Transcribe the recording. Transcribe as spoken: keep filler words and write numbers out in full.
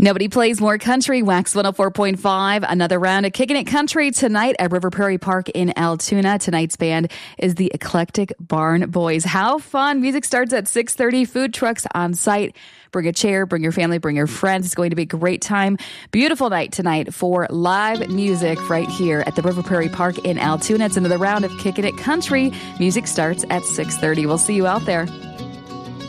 Nobody plays more country. Wax one oh four point five. Another round of Kicking It Country tonight at River Prairie Park in Altoona. Tonight's band is the Eclectic Barn Boys. How fun. Music starts at six thirty. Food trucks on site. Bring a chair, bring your family, bring your friends. It's going to be a great time. Beautiful night tonight for live music right here at the River Prairie Park in Altoona. It's another round of Kicking It Country. Music starts at six thirty. We'll see you out there.